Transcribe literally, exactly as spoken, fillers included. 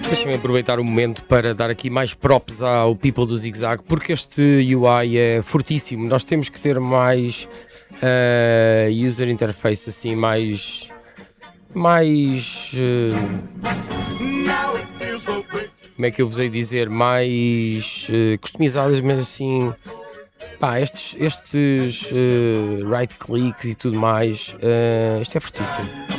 Deixem-me aproveitar o momento para dar aqui mais props ao people do Zig Zag, porque este U I é fortíssimo. Nós temos que ter mais eh, user interface, assim, mais. mais. eh, como é que eu vos hei de dizer? Mais eh, customizadas, mas assim. Pá, estes, estes eh, right clicks e tudo mais, eh, isto é fortíssimo.